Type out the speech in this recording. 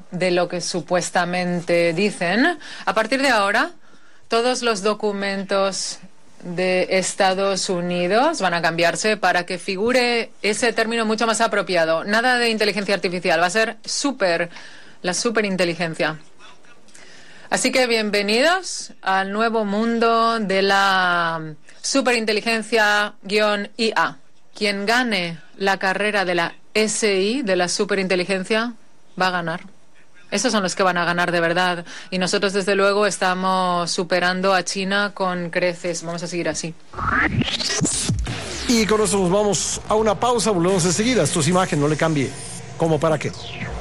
de lo que supuestamente dicen. A partir de ahora, todos los documentos de Estados Unidos van a cambiarse para que figure ese término mucho más apropiado. Nada de inteligencia artificial, va a ser la superinteligencia. Así que bienvenidos al nuevo mundo de la superinteligencia-IA. Quien gane la carrera de la SI, de la superinteligencia, va a ganar. Esos son los que van a ganar de verdad. Y nosotros, desde luego, estamos superando a China con creces. Vamos a seguir así. Y con eso nos vamos a una pausa. Volvemos enseguida. Esto es Imagen, no le cambie. ¿Cómo para qué?